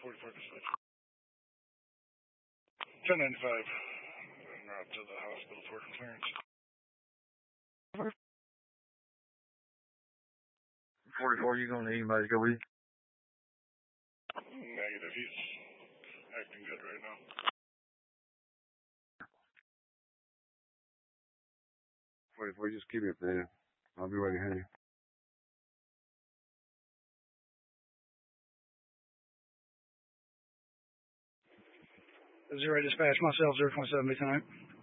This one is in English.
44 dispatch. 1095. En route to the hospital for clearance. 44, you gonna need anybody to go with you? Negative. He's acting good right now. 44, just keep it there. I'll be ready to have you. 0 dispatch, myself, 027, be time.